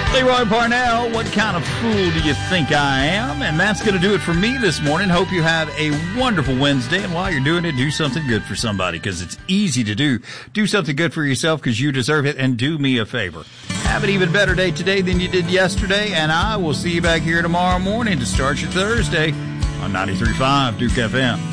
Leroy Parnell, what kind of fool do you think I am? And that's going to do it for me this morning. Hope you have a wonderful Wednesday. And while you're doing it, do something good for somebody, because it's easy to do. Do something good for yourself because you deserve it. And do me a favor. Have an even better day today than you did yesterday. And I will see you back here tomorrow morning to start your Thursday on 93.5 Duke FM.